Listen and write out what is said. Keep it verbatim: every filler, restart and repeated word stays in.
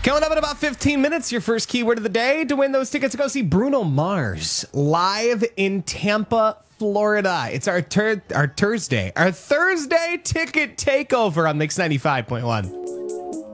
Coming up in about fifteen minutes, your first keyword of the day to win those tickets to go see Bruno Mars live in Tampa, Florida. It's our, tur- our Thursday, our Thursday ticket takeover on Mix ninety-five point one.